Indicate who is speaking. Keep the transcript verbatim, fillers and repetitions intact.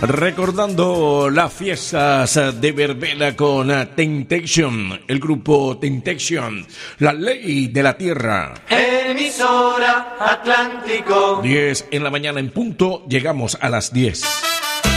Speaker 1: Recordando las fiestas de verbena con Temptation, el grupo Temptation, La Ley de la Tierra.
Speaker 2: Emisora Atlántico.
Speaker 1: diez en la mañana en punto, llegamos a las diez.